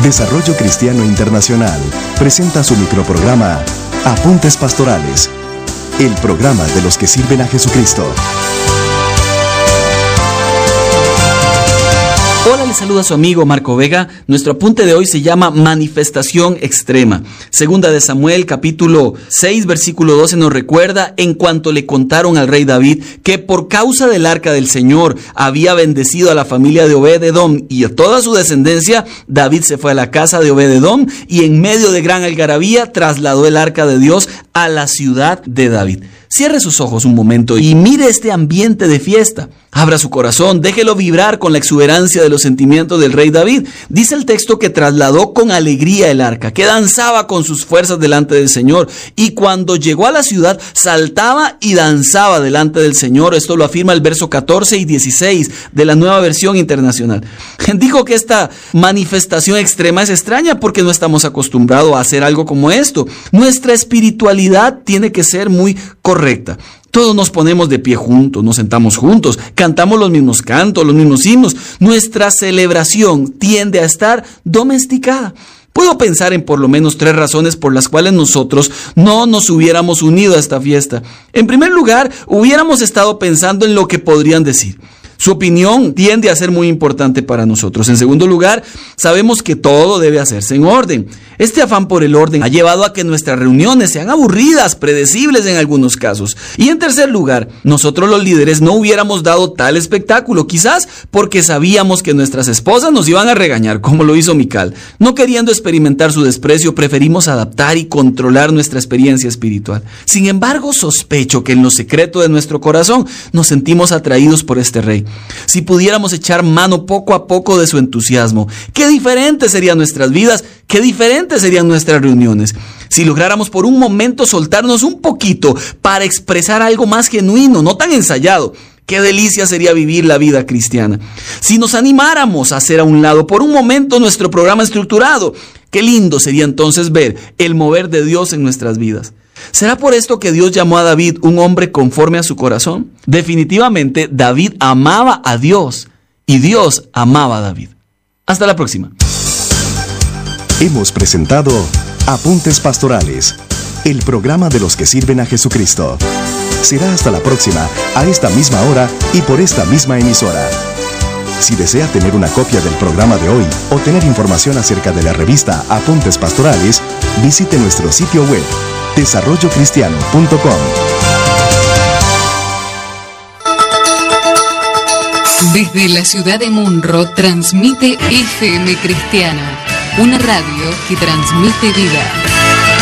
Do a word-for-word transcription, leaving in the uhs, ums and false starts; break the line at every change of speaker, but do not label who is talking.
Desarrollo Cristiano Internacional presenta su microprograma Apuntes Pastorales, el programa de los que sirven a Jesucristo.
Hola, le saluda su amigo Marco Vega. Nuestro apunte de hoy se llama Manifestación Extrema. Segunda de Samuel, capítulo seis, versículo doce, nos recuerda en cuanto le contaron al rey David que por causa del arca del Señor había bendecido a la familia de Obed-Edom y a toda su descendencia. David se fue a la casa de Obed-Edom y en medio de gran algarabía trasladó el arca de Dios a la ciudad de David. Cierre sus ojos un momento y mire este ambiente de fiesta. Abra su corazón, déjelo vibrar con la exuberancia de los sentimientos del rey David. Dice el texto que trasladó con alegría el arca, que danzaba con sus fuerzas delante del Señor. Y cuando llegó a la ciudad, saltaba y danzaba delante del Señor. Esto lo afirma el verso catorce y dieciséis de la Nueva Versión Internacional. Dijo que esta manifestación extrema es extraña porque no estamos acostumbrados a hacer algo como esto. Nuestra espiritualidad tiene que ser muy correcta. Todos nos ponemos de pie juntos, nos sentamos juntos, cantamos los mismos cantos, los mismos himnos. Nuestra celebración tiende a estar domesticada. Puedo pensar en por lo menos tres razones por las cuales nosotros no nos hubiéramos unido a esta fiesta. En primer lugar, hubiéramos estado pensando en lo que podrían decir. Su opinión tiende a ser muy importante para nosotros. En segundo lugar, sabemos que todo debe hacerse en orden. Este afán por el orden ha llevado a que nuestras reuniones sean aburridas, predecibles en algunos casos. Y en tercer lugar, nosotros los líderes no hubiéramos dado tal espectáculo, quizás porque sabíamos que nuestras esposas nos iban a regañar, como lo hizo Mical. No queriendo experimentar su desprecio, preferimos adaptar y controlar nuestra experiencia espiritual. Sin embargo, sospecho que en lo secreto de nuestro corazón nos sentimos atraídos por este rey. Si pudiéramos echar mano poco a poco de su entusiasmo, qué diferentes serían nuestras vidas, qué diferentes serían nuestras reuniones. Si lográramos por un momento soltarnos un poquito para expresar algo más genuino, no tan ensayado. Qué delicia sería vivir la vida cristiana. Si nos animáramos a hacer a un lado por un momento nuestro programa estructurado, qué lindo sería entonces ver el mover de Dios en nuestras vidas. ¿Será por esto que Dios llamó a David un hombre conforme a su corazón? Definitivamente, David amaba a Dios y Dios amaba a David. Hasta la próxima.
Hemos presentado Apuntes Pastorales, el programa de los que sirven a Jesucristo. Será hasta la próxima, a esta misma hora y por esta misma emisora. Si desea tener una copia del programa de hoy o tener información acerca de la revista Apuntes Pastorales, visite nuestro sitio web desarrollo cristiano punto com.
Desde la ciudad de Munro transmite F M Cristiana, una radio que transmite vida.